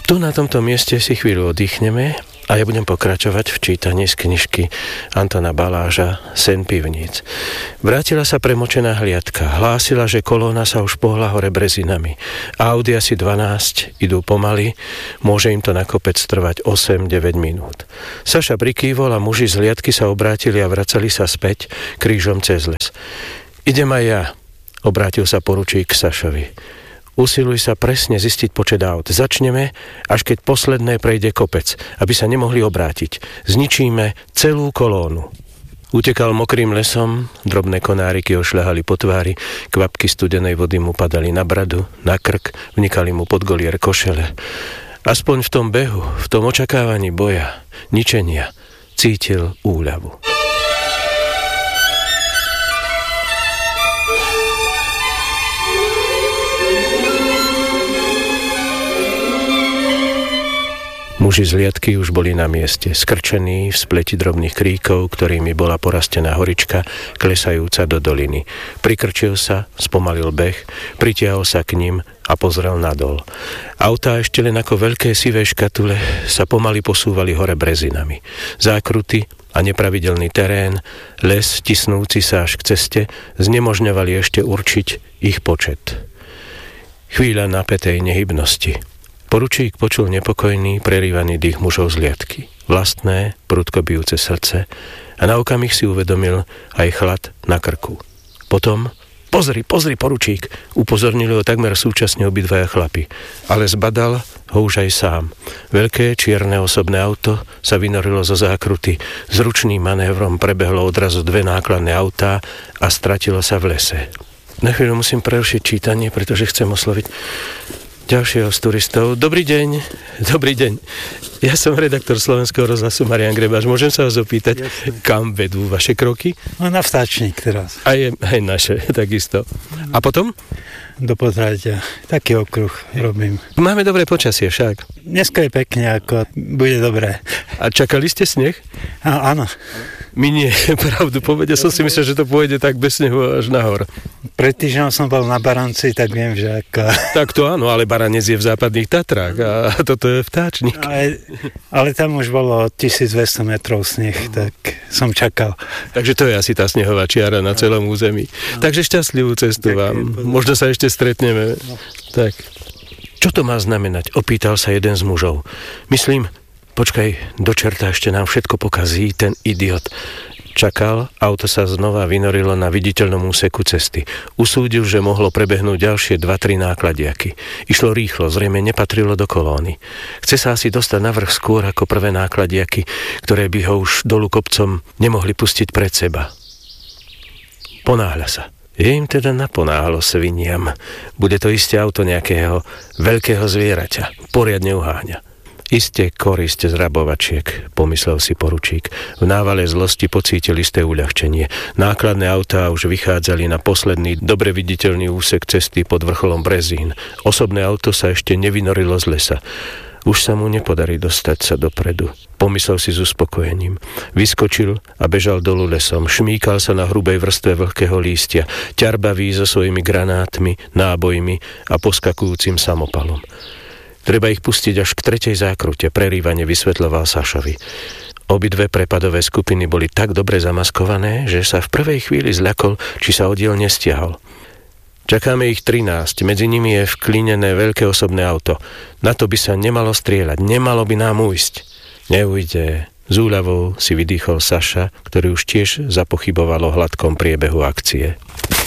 Tu na tomto mieste si chvíľu oddychneme a ja budem pokračovať v čítaní z knižky Antona Baláža Sen pivníc. Vrátila sa premočená hliadka. Hlásila, že kolóna sa už pohla hore brezinami. Audi asi 12 idú pomaly, môže im to na kopec trvať 8-9 minút. Saša prikývol a muži z hliadky sa obrátili a vracali sa späť krížom cez les. Idem aj ja, obrátil sa poručík k Sašovi. Usiluj sa presne zistiť počet aut. Začneme, až keď posledné prejde kopec, aby sa nemohli obrátiť. Zničíme celú kolónu. Utekal mokrým lesom, drobné konáriky ošľahali po tvári, kvapky studenej vody mu padali na bradu, na krk, vnikali mu pod golier košele. Aspoň v tom behu, v tom očakávaní boja, ničenia, cítil úľavu. Muži z hliadky už boli na mieste, skrčení v spleti drobných kríkov, ktorými bola porastená horička, klesajúca do doliny. Prikrčil sa, spomalil beh, pritiahol sa k ním a pozrel nadol. Autá ešte len ako veľké sivé škatule sa pomaly posúvali hore brezinami. Zákruty a nepravidelný terén, les tisnúci sa až k ceste, znemožňovali ešte určiť ich počet. Chvíľa napätej nehybnosti. Poručík počul nepokojný, prerývaný dých mužov z hliadky. Vlastné, prudko bijúce srdce a na okamih si uvedomil aj chlad na krku. Potom, pozri, poručík, upozornili ho takmer súčasne obidvaja chlapi. Ale zbadal ho už aj sám. Veľké čierne osobné auto sa vynorilo zo zákruty. Zručným manévrom prebehlo odrazu dve nákladné autá a stratilo sa v lese. Na chvíľu musím prerušiť čítanie, pretože chcem osloviť ďalšieho z turistov. Dobrý deň. Ja som redaktor Slovenského rozhlasu Marián Grebáš. Môžem sa vás opýtať, kam vedú vaše kroky? No na Vtáčnik teraz. Aj naše, takisto. A potom? Do Podradia. Taký okruh robím. Máme dobré počasie však. Dneska je pekne, ako bude dobré. A čakali ste sneh? Áno. My nie, pravdu povedia. Som si myslel, že to pôjde tak bez snehu až nahor. Pred týždňom som bol na Baranci, tak viem, že ako... Tak to áno, ale Baranec je v západných Tatrách a toto je Vtáčnik. Ale tam už bolo 1200 metrov sneh, tak som čakal. Takže to je asi tá snehová čiara na celom území. Takže šťastlivú cestu vám. Možno sa ešte stretneme. Tak. Čo to má znamenať? Opýtal sa jeden z mužov. Myslím, počkaj, do čerta ešte nám všetko pokazí, ten idiot. Čakal, auto sa znova vynorilo na viditeľnom úseku cesty. Usúdil, že mohlo prebehnúť ďalšie 2-3 nákladiaky. Išlo rýchlo, zrejme nepatrilo do kolóny. Chce sa asi dostať na vrch skôr ako prvé nákladiaky, ktoré by ho už dolu kopcom nemohli pustiť pred seba. Ponáhľa sa. Je im teda naponáhlo sviniam. Bude to isté auto nejakého veľkého zvieraťa. Poriadne uháňa. Isté korisť z rabovačiek, pomyslel si poručík. V návale zlosti pocítil isté uľahčenie. Nákladné autá už vychádzali na posledný, dobre viditeľný úsek cesty pod vrcholom brezín. Osobné auto sa ešte nevynorilo z lesa. Už sa mu nepodarí dostať sa dopredu. Pomyslel si s uspokojením. Vyskočil a bežal dolu lesom. Šmíkal sa na hrubej vrstve vlhkého lístia. Ťarbavý so svojimi granátmi, nábojmi a poskakujúcim samopalom. Treba ich pustiť až k tretej zákrute, prerývane vysvetľoval Sašovi. Obidve prepadové skupiny boli tak dobre zamaskované, že sa v prvej chvíli zľakol, či sa oddiel nestiahol. Čakáme ich 13, medzi nimi je vklínené veľké osobné auto. Na to by sa nemalo strieľať, nemalo by nám ujsť. Neujde. S úľavou si vydýchol Saša, ktorý už tiež zapochyboval o hladkom priebehu akcie.